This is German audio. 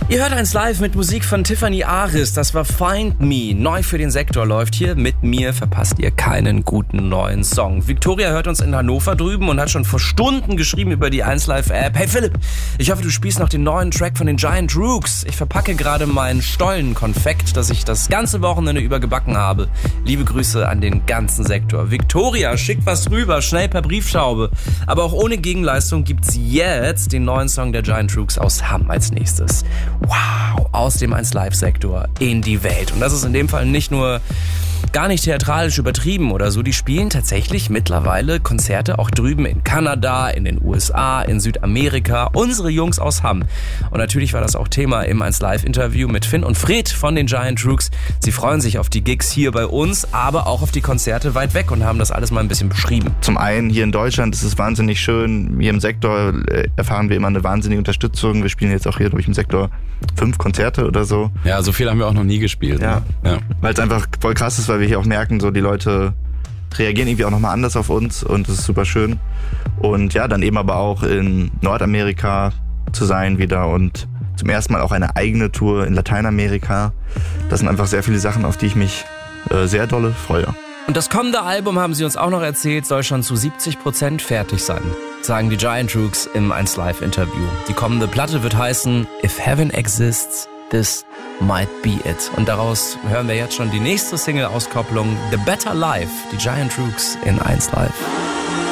Ihr hört eins live mit Musik von Tiffany Aris. Das war Find Me. Neu für den Sektor läuft hier. Mit mir verpasst ihr keinen guten neuen Song. Victoria hört uns in Hannover drüben und hat schon vor Stunden geschrieben über die 1 Live App. Hey Philipp, ich hoffe, du spielst noch den neuen Track von den Giant Rooks. Ich verpacke gerade mein Stollenkonfekt, das ich das ganze Wochenende über gebacken habe. Liebe Grüße an den ganzen Sektor. Victoria, schickt was rüber, schnell per Brieftaube. Aber auch ohne Gegenleistung gibt's jetzt den neuen Song der Giant Rooks aus Hamm als nächstes. Wow, aus dem 1 Live-Sektor in die Welt. Und das ist in dem Fall nicht nur gar nicht theatralisch übertrieben oder so. Die spielen tatsächlich mittlerweile Konzerte auch drüben in Kanada, in den USA, in Südamerika. Unsere Jungs aus Hamm. Und natürlich war das auch Thema im 1 Live-Interview mit Finn und Fred von den Giant Rooks. Sie freuen sich auf die Gigs hier bei uns, aber auch auf die Konzerte weit weg und haben das alles mal ein bisschen beschrieben. Zum einen hier in Deutschland ist es wahnsinnig schön. Hier im Sektor erfahren wir immer eine wahnsinnige Unterstützung. Wir spielen jetzt auch hier, glaube ich, im Sektor 5 Konzerte oder so. Ja, so viel haben wir auch noch nie gespielt. Ja, ne? Ja. Weil es einfach voll krass ist, weil wir hier auch merken, so die Leute reagieren irgendwie auch nochmal anders auf uns und das ist super schön. Und ja, dann eben aber auch in Nordamerika zu sein wieder und zum ersten Mal auch eine eigene Tour in Lateinamerika. Das sind einfach sehr viele Sachen, auf die ich mich sehr dolle freue. Und das kommende Album, haben sie uns auch noch erzählt, soll schon zu 70% fertig sein, sagen die Giant Rooks im 1 Live Interview. Die kommende Platte wird heißen If Heaven Exists, This Might Be It. Und daraus hören wir jetzt schon die nächste Single-Auskopplung The Better Life, die Giant Rooks in 1 Live.